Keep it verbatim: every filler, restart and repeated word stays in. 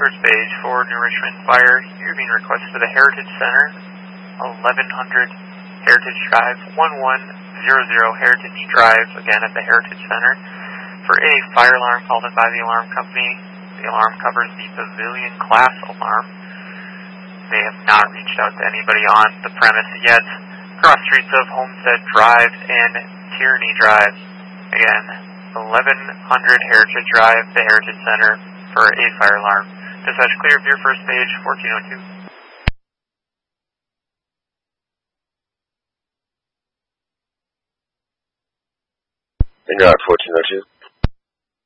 First page for New Richmond Fire. You're being requested to the Heritage Center, eleven hundred Heritage Drive, one one zero zero Heritage Drive, again at the Heritage Center, for a fire alarm called in by the alarm company. The alarm covers the Pavilion Class alarm. They have not reached out to anybody on the premise yet. Cross streets of Homestead Drive and Tierney Drive. Again, eleven hundred Heritage Drive, the Heritage Center, for a fire alarm. Dispatch clear of your first page, fourteen oh two. Inbound fourteen oh two.